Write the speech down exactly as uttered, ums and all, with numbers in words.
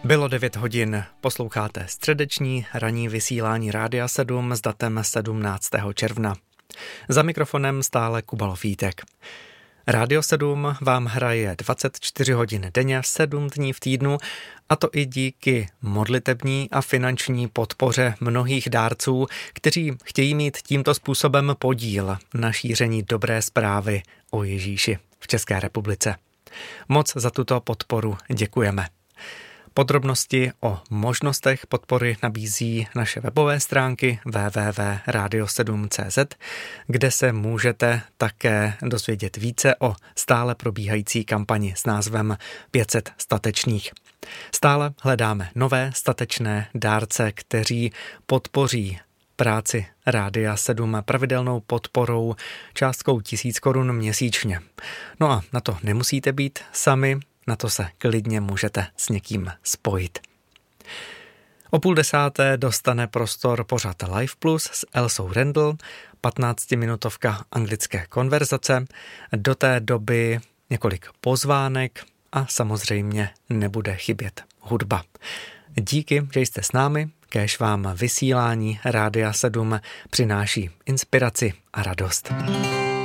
Bylo devět hodin, posloucháte středeční ranní vysílání Rádia sedm s datem sedmnáctého června. Za mikrofonem stále Kuba Lofítek. Rádio sedm vám hraje dvacet čtyři hodin denně, sedm dní v týdnu, a to i díky modlitební a finanční podpoře mnohých dárců, kteří chtějí mít tímto způsobem podíl na šíření dobré zprávy o Ježíši v České republice. Moc za tuto podporu děkujeme. Podrobnosti o možnostech podpory nabízí naše webové stránky w w w tečka radio sedm tečka c z, kde se můžete také dozvědět více o stále probíhající kampani s názvem pět set statečných. Stále hledáme nové statečné dárce, kteří podpoří práci Rádia sedm pravidelnou podporou částkou tisíc korun měsíčně. No a na to nemusíte být sami, na to se klidně můžete s někým spojit. O půl desáté dostane prostor pořad Live Plus s Elsou Rendl, patnáctiminutovka anglické konverzace, do té doby několik pozvánek a samozřejmě nebude chybět hudba. Díky, že jste s námi, kéž vám vysílání Rádia sedm přináší inspiraci a radost.